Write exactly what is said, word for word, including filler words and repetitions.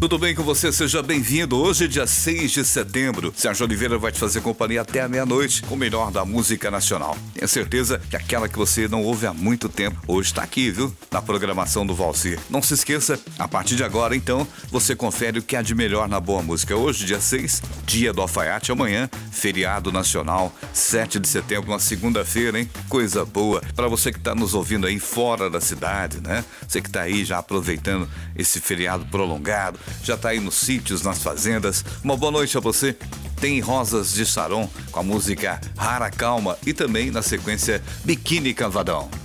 Tudo bem com você? Seja bem-vindo. Hoje, dia seis de setembro, Sérgio Oliveira vai te fazer companhia até a meia-noite com o melhor da música nacional. Tenho certeza que aquela que você não ouve há muito tempo, hoje está aqui, viu? Na programação do Valsir. Não se esqueça, a partir de agora, então, você confere o que há de melhor na boa música. Hoje, dia seis, dia do alfaiate. Amanhã, feriado nacional, sete de setembro, uma segunda-feira, hein? Coisa boa. Para você que está nos ouvindo aí fora da cidade, né? Você que está aí já aproveitando esse feriado prolongado, já tá aí nos sítios, nas fazendas. Uma boa noite a você. Tem Rosas de Saron com a música Rara Calma e também, na sequência, Biquíni Cavadão.